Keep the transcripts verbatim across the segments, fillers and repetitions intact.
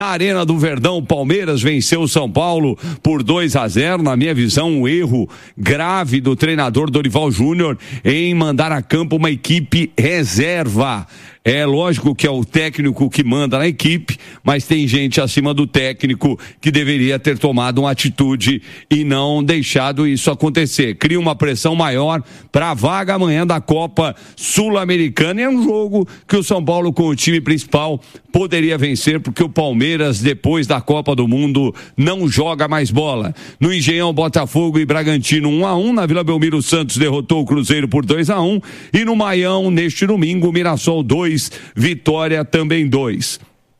Na Arena do Verdão, o Palmeiras venceu o São Paulo por dois a zero. Na minha visão, um erro grave do treinador Dorival Júnior em mandar a campo uma equipe reserva. É lógico que é o técnico que manda na equipe, mas tem gente acima do técnico que deveria ter tomado uma atitude e não deixado isso acontecer. Cria uma pressão maior para a vaga amanhã da Copa Sul-Americana. E é um jogo que o São Paulo, com o time principal, poderia vencer, porque o Palmeiras, depois da Copa do Mundo, não joga mais bola. No Engenhão, Botafogo e Bragantino um a um. Na Vila Belmiro, o Santos derrotou o Cruzeiro por dois a um. E no Maião, neste domingo, o Mirassol dois, Vitória também dois.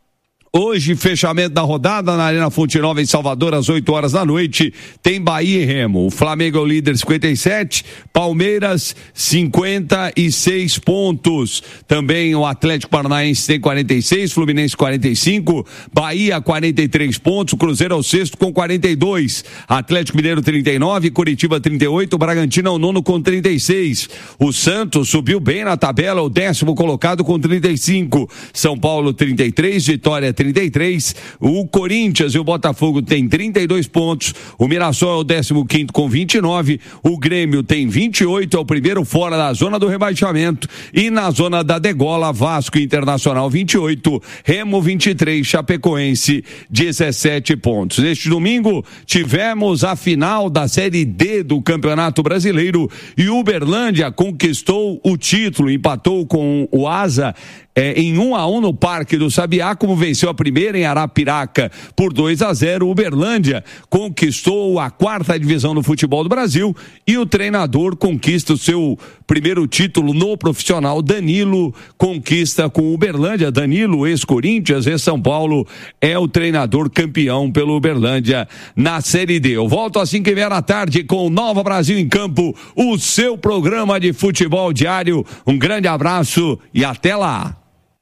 Hoje, fechamento da rodada na Arena Fonte Nova em Salvador, às oito horas da noite, tem Bahia e Remo. O Flamengo é o líder, cinquenta e sete, Palmeiras cinquenta e seis pontos. Também o Atlético Paranaense tem quarenta e seis, Fluminense quarenta e cinco, Bahia quarenta e três pontos, o Cruzeiro é o sexto com quarenta e dois, Atlético Mineiro trinta e nove, Curitiba trinta e oito, Bragantino é o nono com trinta e seis. O Santos subiu bem na tabela, o décimo colocado com trinta e cinco. São Paulo trinta e três, Vitória trinta e três, o Corinthians e o Botafogo tem trinta e dois pontos, o Mirassol é o décimo quinto com vinte e nove, o Grêmio tem vinte e oito, é o primeiro fora da zona do rebaixamento, e na zona da degola, Vasco Internacional vinte e oito, Remo vinte e três, Chapecoense dezessete pontos. Neste domingo tivemos a final da Série D do Campeonato Brasileiro e o Uberlândia conquistou o título, empatou com o Asa É, em um a um no Parque do Sabiá, como venceu a primeira em Arapiraca por dois a zero, o Uberlândia conquistou a quarta divisão do futebol do Brasil e o treinador conquista o seu primeiro título no profissional. Danilo conquista com o Uberlândia. Danilo, ex-Corinthians, ex-São Paulo, é o treinador campeão pelo Uberlândia na Série D. Eu volto às cinco e meia da tarde com o Nova Brasil em Campo, o seu programa de futebol diário. Um grande abraço e até lá.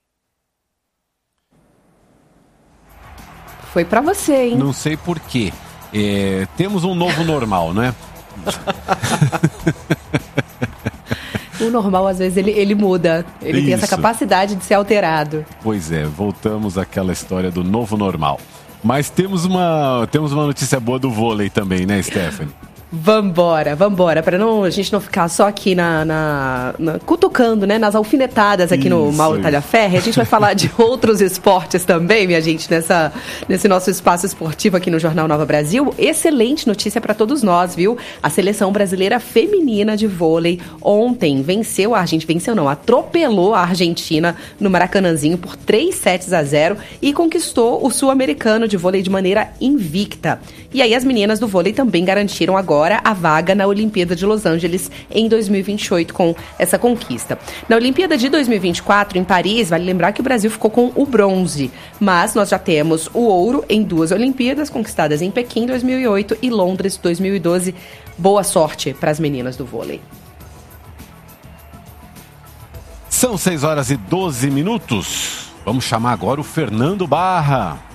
Foi pra você, hein? Não sei por quê. É, temos um novo normal, não é? O normal, às vezes, ele, ele muda. Ele Isso. tem essa capacidade de ser alterado. Pois é, voltamos àquela história do novo normal. Mas temos uma, temos uma notícia boa do vôlei também, né, Stephanie? Vambora, vambora, para não, a gente não ficar só aqui na, na, na cutucando, né, nas alfinetadas aqui isso, no Mauro Talhaferri. A gente vai falar de outros esportes também, minha gente, nessa, nesse nosso espaço esportivo aqui no Jornal Nova Brasil. Excelente notícia para todos nós, viu? A seleção brasileira feminina de vôlei ontem venceu a Argentina, venceu não, atropelou a Argentina no Maracanãzinho por três sets a zero e conquistou o sul-americano de vôlei de maneira invicta. E aí as meninas do vôlei também garantiram agora a vaga na Olimpíada de Los Angeles em dois mil e vinte e oito com essa conquista. Na Olimpíada de dois mil e vinte e quatro, em Paris, vale lembrar que o Brasil ficou com o bronze, mas nós já temos o ouro em duas Olimpíadas, conquistadas em Pequim dois mil e oito e Londres dois mil e doze. Boa sorte para as meninas do vôlei. São seis horas e doze minutos. Vamos chamar agora o Fernando Barra.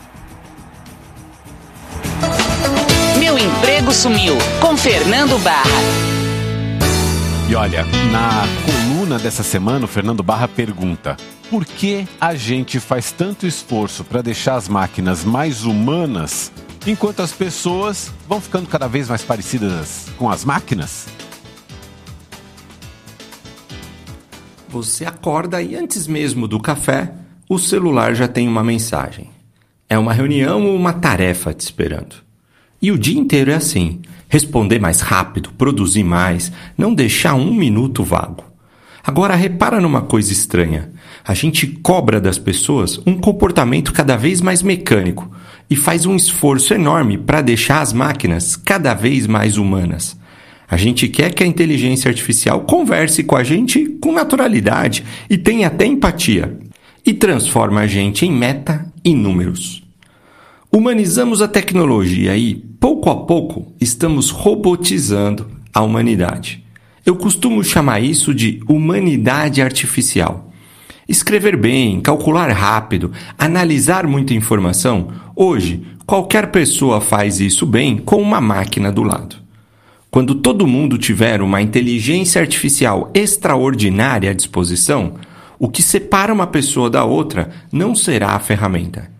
Meu emprego sumiu, com Fernando Barra. E olha, na coluna dessa semana, o Fernando Barra pergunta: por que a gente faz tanto esforço para deixar as máquinas mais humanas, enquanto as pessoas vão ficando cada vez mais parecidas com as máquinas? Você acorda e antes mesmo do café, o celular já tem uma mensagem. É uma reunião ou uma tarefa te esperando. E o dia inteiro é assim, responder mais rápido, produzir mais, não deixar um minuto vago. Agora repara numa coisa estranha, a gente cobra das pessoas um comportamento cada vez mais mecânico e faz um esforço enorme para deixar as máquinas cada vez mais humanas. A gente quer que a inteligência artificial converse com a gente com naturalidade e tenha até empatia, e transforma a gente em meta e números. Humanizamos a tecnologia e, pouco a pouco, estamos robotizando a humanidade. Eu costumo chamar isso de humanidade artificial. Escrever bem, calcular rápido, analisar muita informação, hoje, qualquer pessoa faz isso bem com uma máquina do lado. Quando todo mundo tiver uma inteligência artificial extraordinária à disposição, o que separa uma pessoa da outra não será a ferramenta,